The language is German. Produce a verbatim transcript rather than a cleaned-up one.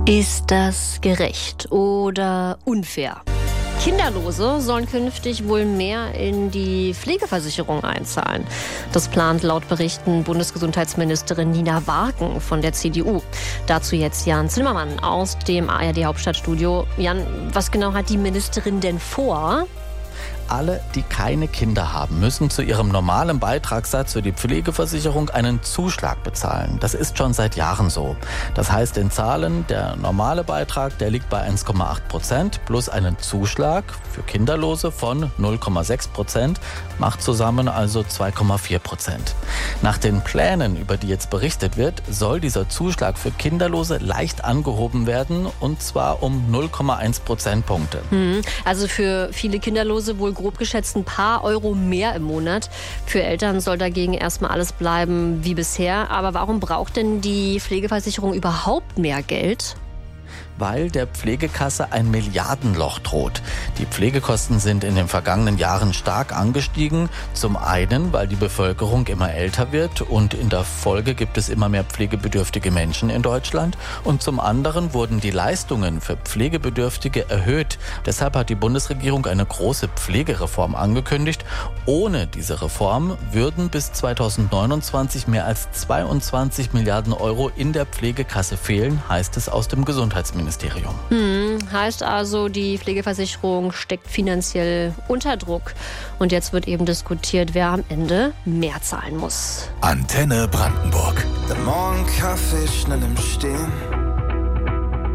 Ist das gerecht oder unfair? Kinderlose sollen künftig wohl mehr in die Pflegeversicherung einzahlen. Das plant laut Berichten Bundesgesundheitsministerin Nina Wagen von der C D U. Dazu jetzt Jan Zimmermann aus dem A R D-Hauptstadtstudio. Jan, was genau hat die Ministerin denn vor? Alle, die keine Kinder haben, müssen zu ihrem normalen Beitragssatz für die Pflegeversicherung einen Zuschlag bezahlen. Das ist schon seit Jahren so. Das heißt in Zahlen, der normale Beitrag, der liegt bei eins Komma acht Prozent plus einen Zuschlag für Kinderlose von null Komma sechs Prozent, macht zusammen also zwei Komma vier Prozent. Nach den Plänen, über die jetzt berichtet wird, soll dieser Zuschlag für Kinderlose leicht angehoben werden, und zwar um null Komma eins Prozentpunkte. Hm, also für viele Kinderlose wohl grob geschätzt ein paar Euro mehr im Monat. Für Eltern soll dagegen erstmal alles bleiben wie bisher. Aber warum braucht denn die Pflegeversicherung überhaupt mehr Geld? Weil der Pflegekasse ein Milliardenloch droht. Die Pflegekosten sind in den vergangenen Jahren stark angestiegen. Zum einen, weil die Bevölkerung immer älter wird und in der Folge gibt es immer mehr pflegebedürftige Menschen in Deutschland. Und zum anderen wurden die Leistungen für Pflegebedürftige erhöht. Deshalb hat die Bundesregierung eine große Pflegereform angekündigt. Ohne diese Reform würden bis zweitausendneunundzwanzig mehr als zweiundzwanzig Milliarden Euro in der Pflegekasse fehlen, heißt es aus dem Gesundheitsministerium. Hm, heißt also, die Pflegeversicherung steckt finanziell unter Druck. Und jetzt wird eben diskutiert, wer am Ende mehr zahlen muss. Antenne Brandenburg. Der Morgenkaffee schnell im Stehen.